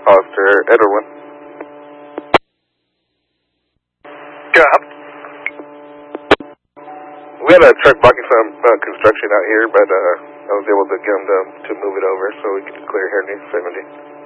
Foster, Edward 1. Go up. We had a truck blocking some construction out here, but I was able to get them to move it over so we could clear here near 70.